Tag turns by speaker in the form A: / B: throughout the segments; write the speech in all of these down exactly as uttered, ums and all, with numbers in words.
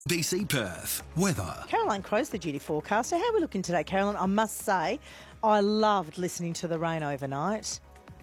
A: B C Perth weather.
B: Caroline Crow's the duty forecaster. How are we looking today, Caroline? I must say, I loved listening to the rain overnight.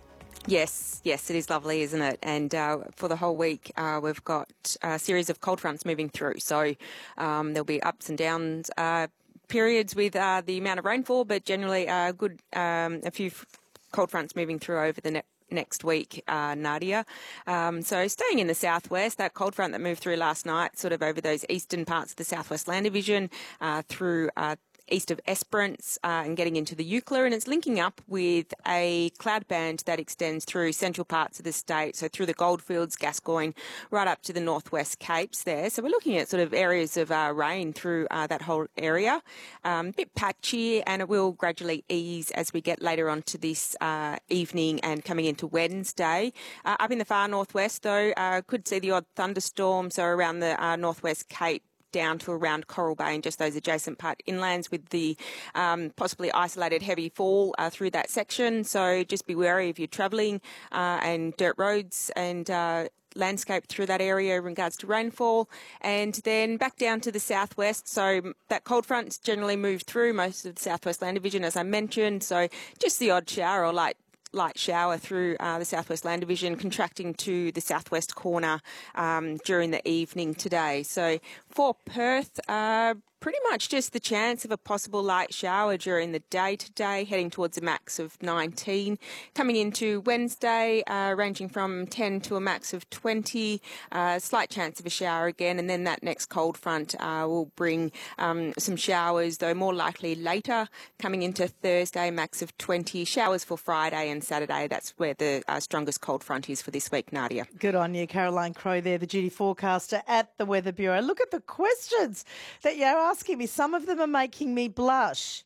C: Yes, yes, it is lovely, isn't it? And uh, for the whole week, uh, we've got a series of cold fronts moving through. So um, there'll be ups and downs uh, periods with uh, the amount of rainfall, but generally a good um, a few f- cold fronts moving through over the next. next week, uh, Nadia. Um, so staying in the southwest, that cold front that moved through last night, sort of over those eastern parts of the southwest land division, uh, through uh, east of Esperance uh, and getting into the Eucla, and it's linking up with a cloud band that extends through central parts of the state, so through the Goldfields, Gascoyne, right up to the northwest Capes there. So we're looking at sort of areas of uh, rain through uh, that whole area. Um, a bit patchy, and it will gradually ease as we get later on to this uh, evening and coming into Wednesday. Uh, up in the far northwest, though, uh, could see the odd thunderstorm, so around the uh, northwest Cape, down to around Coral Bay and just those adjacent part inlands with the um, possibly isolated heavy fall uh, through that section. So just be wary if you're travelling uh, and dirt roads and uh, landscape through that area in regards to rainfall. And then back down to the southwest. So that cold front's generally moved through most of the southwest land division, as I mentioned. So just the odd shower or light light shower through uh, the southwest land division, contracting to the southwest corner um, during the evening today. So for Perth, uh, pretty much just the chance of a possible light shower during the day today, heading towards a max of nineteen. Coming into Wednesday, uh, ranging from ten to a max of twenty. Uh, slight chance of a shower again, and then that next cold front uh, will bring um, some showers, though more likely later. Coming into Thursday, max of twenty. Showers for Friday and Saturday. That's where the uh, strongest cold front is for this week, Nadia.
B: Good on you, Caroline Crow there, the duty forecaster at the Weather Bureau. Look at the questions that you're asking me. Some of them are making me blush.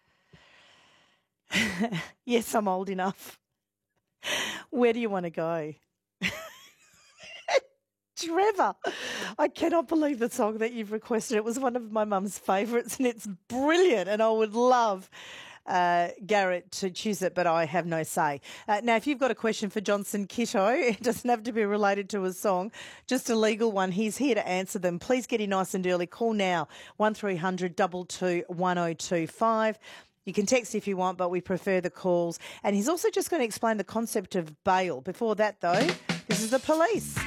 B: Yes, I'm old enough. Where do you want to go? Trevor, I cannot believe the song that you've requested. It was one of my mum's favourites and it's brilliant, and I would love uh, Garrett to choose it, but I have no say. Uh, now, if you've got a question for Johnson Kitto, it doesn't have to be related to a song, just a legal one. He's here to answer them. Please get in nice and early. Call now, one three hundred two two one oh two five. You can text if you want, but we prefer the calls. And he's also just going to explain the concept of bail. Before that, though, this is the Police.